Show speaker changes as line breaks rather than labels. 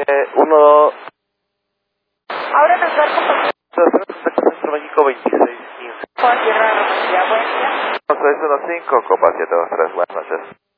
1...
Ahora nos va a acompañar
Centro México 2615.
con Tierra Roja. Buen día.
615, copa 723, buenas noches.